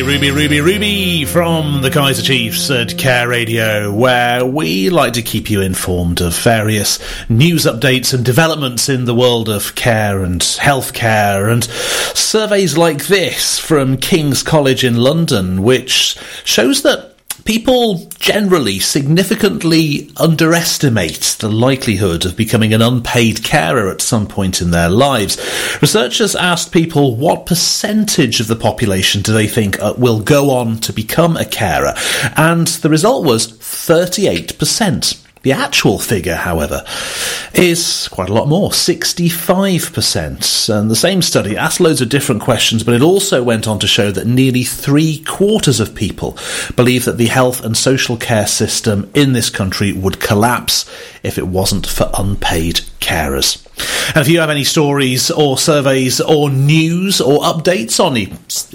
Ruby from the Kaiser Chiefs at Care Radio, where we like to keep you informed of various news updates and developments in the world of care and healthcare, and surveys like this from King's College in London, which shows that people generally significantly underestimate the likelihood of becoming an unpaid carer at some point in their lives. Researchers asked people what percentage of the population do they think will go on to become a carer, and the result was 38%. The actual figure, however, is quite a lot more, 65%. And the same study asked loads of different questions, but it also went on to show that nearly 3/4 of people believe that the health and social care system in this country would collapse if it wasn't for unpaid carers. And if you have any stories or surveys or news or updates on